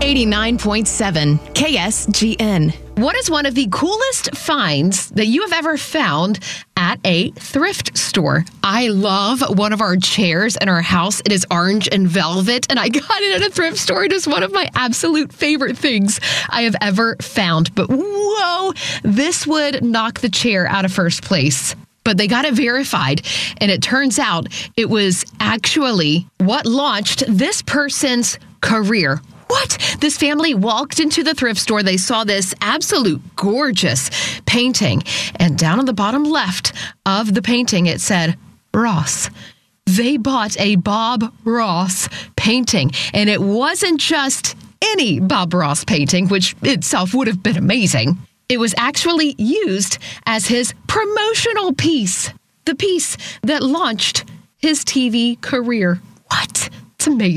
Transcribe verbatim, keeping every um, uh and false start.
eighty-nine point seven K S G N. What is one of the coolest finds that you have ever found at a thrift store? I love one of our chairs in our house. It is orange and velvet, and I got it at a thrift store. It is one of my absolute favorite things I have ever found. But whoa, this would knock the chair out of first place. But they got it verified, and it turns out it was actually what launched this person's career. What? This family walked into the thrift store. They saw this absolute gorgeous painting. And down on the bottom left of the painting, it said, Ross. They bought a Bob Ross painting. And it wasn't just any Bob Ross painting, which itself would have been amazing. It was actually used as his promotional piece. The piece that launched his T V career. What? It's amazing.